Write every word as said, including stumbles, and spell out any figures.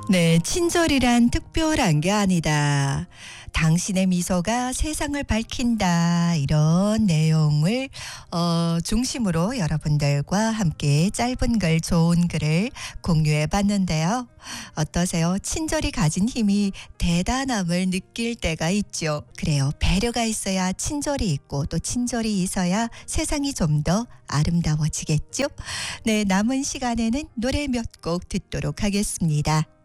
네, 친절이란 특별한 게 아니다. 당신의 미소가 세상을 밝힌다. 이런 내용을 어, 중심으로 여러분들과 함께 짧은 글, 좋은 글을 공유해 봤는데요. 어떠세요? 친절이 가진 힘이 대단함을 느낄 때가 있죠. 그래요. 배려가 있어야 친절이 있고 또 친절이 있어야 세상이 좀 더 아름다워지겠죠. 네, 남은 시간에는 노래 몇 곡 듣도록 하겠습니다.